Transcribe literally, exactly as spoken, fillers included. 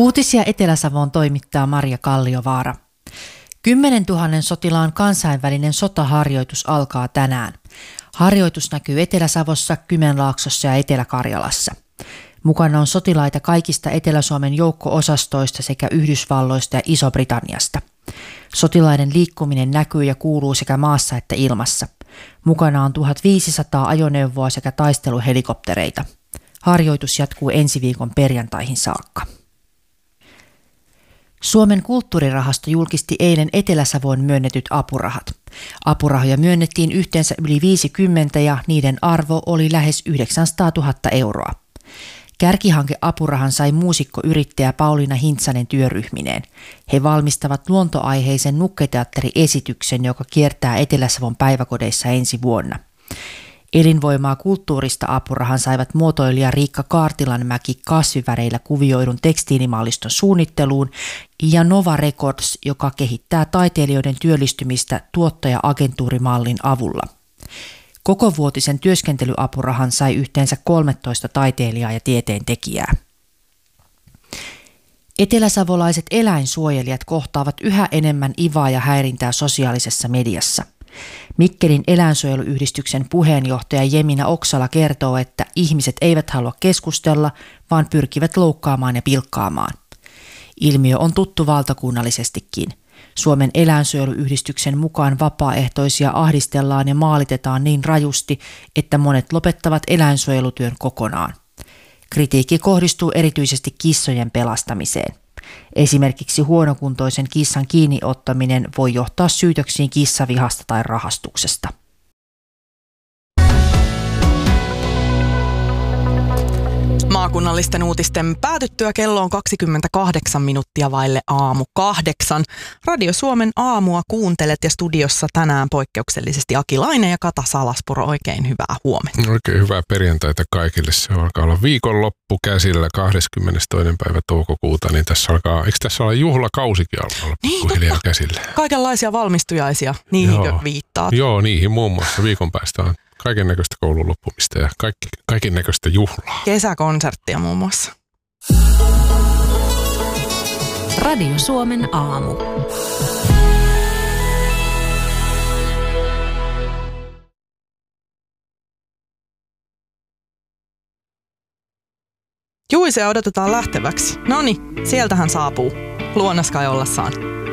Uutisia Etelä-Savoon toimittaa Maria Kalliovaara. kymmenentuhannen sotilaan kansainvälinen sotaharjoitus alkaa tänään. Harjoitus näkyy Etelä-Savossa, Kymenlaaksossa ja Etelä-Karjalassa. Mukana on sotilaita kaikista Etelä-Suomen joukko-osastoista sekä Yhdysvalloista ja Iso-Britanniasta. Sotilaiden liikkuminen näkyy ja kuuluu sekä maassa että ilmassa. Mukana on tuhatviisisataa ajoneuvoa sekä taisteluhelikoptereita. Harjoitus jatkuu ensi viikon perjantaihin saakka. Suomen kulttuurirahasto julkisti eilen Etelä-Savoon myönnetyt apurahat. Apurahoja myönnettiin yhteensä yli viisikymmentä ja niiden arvo oli lähes yhdeksänsataatuhatta euroa. Kärkihanke-apurahan sai muusikkoyrittäjä Pauliina Hintsanen työryhmineen. He valmistavat luontoaiheisen nukketeatteri-esityksen, joka kiertää Etelä-Savon päiväkodeissa ensi vuonna. Elinvoimaa kulttuurista apurahan saivat muotoilija Riikka Kaartilanmäki kasviväreillä kuvioidun tekstiilimalliston suunnitteluun ja Nova Records, joka kehittää taiteilijoiden työllistymistä tuottaja-agentuurimallin avulla. Kokovuotisen työskentelyapurahan sai yhteensä kolmetoista taiteilijaa ja tieteentekijää. Eteläsavolaiset eläinsuojelijat kohtaavat yhä enemmän ivaa ja häirintää sosiaalisessa mediassa. Mikkelin eläinsuojeluyhdistyksen puheenjohtaja Jemina Oksala kertoo, että ihmiset eivät halua keskustella, vaan pyrkivät loukkaamaan ja pilkkaamaan. Ilmiö on tuttu valtakunnallisestikin. Suomen eläinsuojeluyhdistyksen mukaan vapaaehtoisia ahdistellaan ja maalitetaan niin rajusti, että monet lopettavat eläinsuojelutyön kokonaan. Kritiikki kohdistuu erityisesti kissojen pelastamiseen. Esimerkiksi huonokuntoisen kissan kiinniottaminen voi johtaa syytöksiin kissavihasta tai rahastuksesta. Maakunnallisten uutisten päätyttyä kello on kaksikymmentäkahdeksan minuuttia vaille aamu kahdeksan. Radio Suomen aamua kuuntelet ja studiossa tänään poikkeuksellisesti Aki Laine ja Kata Salaspuro. Oikein hyvää huomenta. Oikein hyvää perjantaita kaikille. Se alkaa olla viikonloppu käsillä kahdeskymmenestoinen päivä toukokuuta, niin tässä alkaa, eikö tässä olla juhlakausikin alkaa olla pikkuhiljaa niin, käsillä? Kaikenlaisia valmistujaisia, niihinkö Joo. viittaat? Joo, niihin muun muassa viikon päästä on. Kaiken näköistä koulun loppumista ja kaikki, kaiken näköistä juhlaa. Kesäkonserttia muun muassa. Radio Suomen aamu. Juisea odotetaan lähteväksi. Noni, sieltä hän saapuu. Luonnas kai ollassaan.